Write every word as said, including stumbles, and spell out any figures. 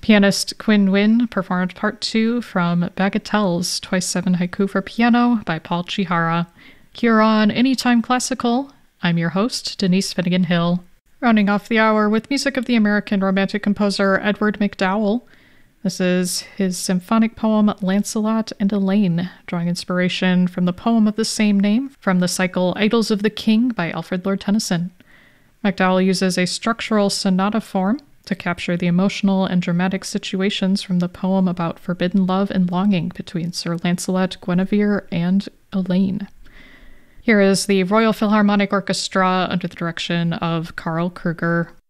Pianist Quinn Wynn performed Part two from Bagatelles, Twice Seven Haiku for Piano by Paul Chihara. Here on Anytime Classical, I'm your host, Denise Finnegan Hill. Rounding off the hour with music of the American Romantic composer Edward MacDowell. This is his symphonic poem Lancelot and Elaine, drawing inspiration from the poem of the same name from the cycle Idylls of the King by Alfred Lord Tennyson. MacDowell uses a structural sonata form to capture the emotional and dramatic situations from the poem about forbidden love and longing between Sir Lancelot, Guinevere, and Elaine. Here is the Royal Philharmonic Orchestra under the direction of Karl Kruger.